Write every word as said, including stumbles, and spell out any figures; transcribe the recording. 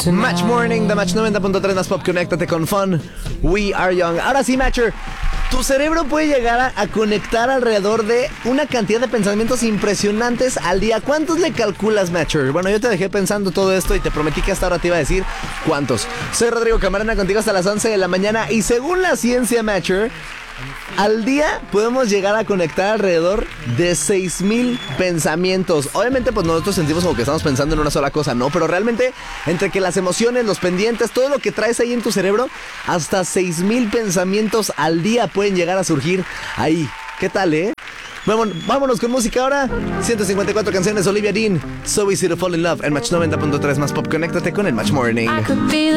Match Morning de Match noventa punto tres más Pop, conéctate con Fun. We are young. Ahora sí, Matcher, tu cerebro puede llegar a, a conectar alrededor de una cantidad de pensamientos impresionantes al día. ¿Cuántos le calculas, Matcher? Bueno, yo te dejé pensando todo esto y te prometí que hasta ahora te iba a decir cuántos. Soy Rodrigo Camarena, contigo hasta las once de la mañana. Y según la ciencia, Matcher, al día podemos llegar a conectar alrededor de seis mil pensamientos. Obviamente pues nosotros sentimos como que estamos pensando en una sola cosa, ¿no? Pero realmente entre que las emociones, los pendientes, todo lo que traes ahí en tu cerebro, hasta seis mil pensamientos al día pueden llegar a surgir ahí. ¿Qué tal, eh? Vámonos, vámonos con música ahora. ciento cincuenta y cuatro canciones, Olivia Dean, So Easy to Fall in Love en Match noventa punto tres más Pop. Conéctate con el Match Morning.